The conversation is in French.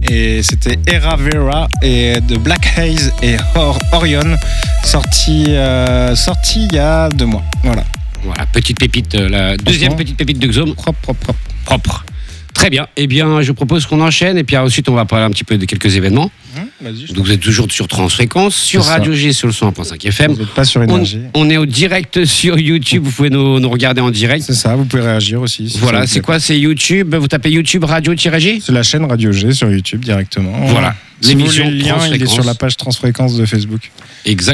Et c'était Era Vera et de Black Haze et Orion, sorti il y a 2 mois. Voilà, petite pépite, la deuxième petite pépite de Xome. Propre. Très bien. Eh bien, je propose qu'on enchaîne et puis ensuite on va parler un petit peu de quelques événements. Donc vous êtes toujours sur Transfréquence, sur Radio G sur le 101.5 FM. Vous n'êtes pas sur Énergie. On est au direct sur YouTube, vous pouvez nous regarder en direct. C'est ça, vous pouvez réagir aussi. Voilà, c'est quoi? C'est YouTube, vous tapez YouTube Radio-G. C'est la chaîne Radio G sur YouTube directement. Voilà. Si vous voulez le lien, il est sur la page Transfréquence de Facebook. Exactement.